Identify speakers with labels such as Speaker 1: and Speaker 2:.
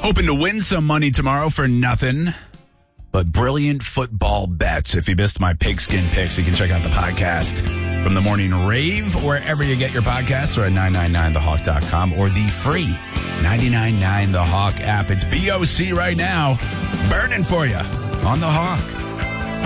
Speaker 1: Hoping to win some money tomorrow for nothing but brilliant football bets. If you missed my pigskin picks, you can check out the podcast from the Morning Rave, wherever you get your podcasts, or at 999thehawk.com, or the free 999 The Hawk app. It's BOC right now, burning for you on The Hawk.